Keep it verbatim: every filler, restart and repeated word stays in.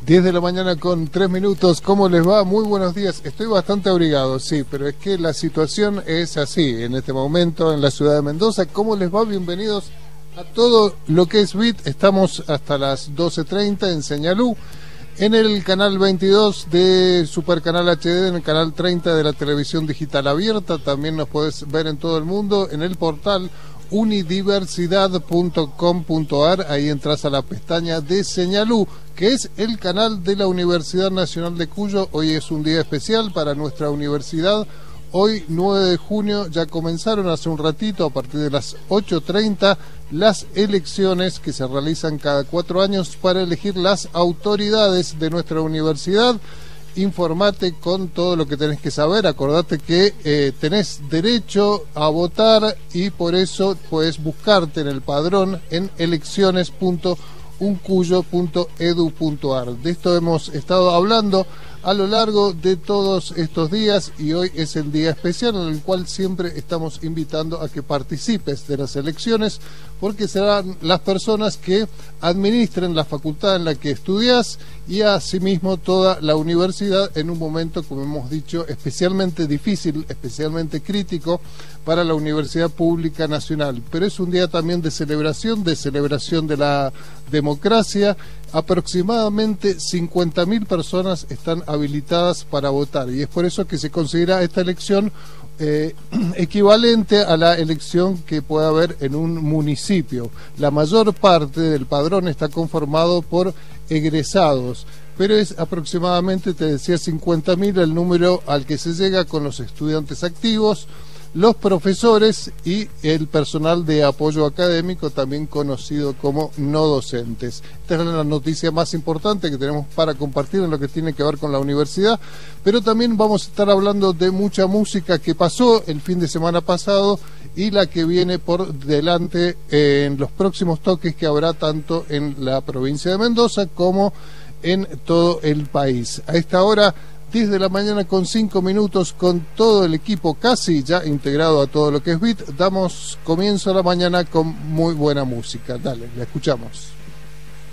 diez de la mañana con tres minutos. ¿Cómo les va? Muy buenos días. Estoy bastante abrigado, sí, pero es que la situación es así en este momento en la ciudad de Mendoza. ¿Cómo les va? Bienvenidos a todo lo que es B I T. Estamos hasta las doce treinta en Señalú, en el canal veintidós de Supercanal H D, en el canal treinta de la televisión digital abierta. También nos podés ver en todo el mundo en el portal unidiversidad punto com punto a r. Ahí entras a la pestaña de Señalú, que es el canal de la Universidad Nacional de Cuyo. Hoy es un día especial para nuestra universidad. Hoy, nueve de junio, ya comenzaron hace un ratito, a partir de las ocho treinta, las elecciones que se realizan cada cuatro años para elegir las autoridades de nuestra universidad. Informate con todo lo que tenés que saber. Acordate que eh, tenés derecho a votar y por eso podés buscarte en el padrón en elecciones punto uncuyo punto edu punto a r. De esto hemos estado hablando a lo largo de todos estos días y hoy es el día especial en el cual siempre estamos invitando a que participes de las elecciones, porque serán las personas que administren la facultad en la que estudias y asimismo toda la universidad en un momento, como hemos dicho, especialmente difícil, especialmente crítico para la Universidad Pública Nacional. Pero es un día también de celebración, de celebración de la democracia. Aproximadamente cincuenta mil personas están habilitadas para votar y es por eso que se considera esta elección eh, equivalente a la elección que puede haber en un municipio. La mayor parte del padrón está conformado por egresados, pero es aproximadamente, te decía, cincuenta mil el número al que se llega con los estudiantes activos, los profesores y el personal de apoyo académico, también conocido como no docentes. Esta es la noticia más importante que tenemos para compartir en lo que tiene que ver con la universidad, pero también vamos a estar hablando de mucha música que pasó el fin de semana pasado y la que viene por delante en los próximos toques que habrá tanto en la provincia de Mendoza como en todo el país. A esta hora, diez de la mañana con cinco minutos, con todo el equipo casi ya integrado a todo lo que es B I T, damos comienzo a la mañana con muy buena música. Dale, la escuchamos.